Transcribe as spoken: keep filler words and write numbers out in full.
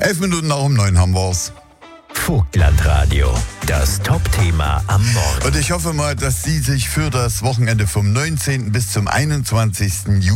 Elf Minuten nach um neun haben wir's. Vogtlandradio, das Top-Thema am Morgen. Und ich hoffe mal, dass Sie sich für das Wochenende vom neunzehnten bis zum einundzwanzigsten Juli